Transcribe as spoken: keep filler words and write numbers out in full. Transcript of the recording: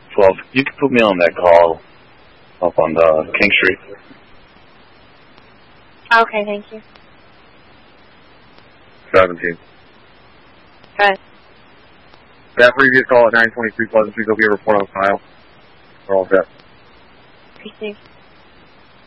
twelve. You can put me on that call up on the King Street. Okay, thank you. seventeen. Good. That previous call at nine twenty-three Pleasant Street, there'll be a report on file. We're all set. Received.